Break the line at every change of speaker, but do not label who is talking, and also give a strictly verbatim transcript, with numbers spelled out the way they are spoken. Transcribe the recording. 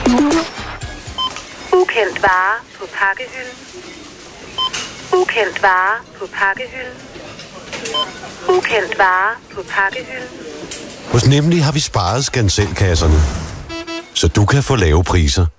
Ukendt vare på pakkehylden. Ukendt vare på pakkehylden. Ukendt vare på pakkehylden.
Hos Nemlig har vi sparet skanselkasserne, så du kan få lave priser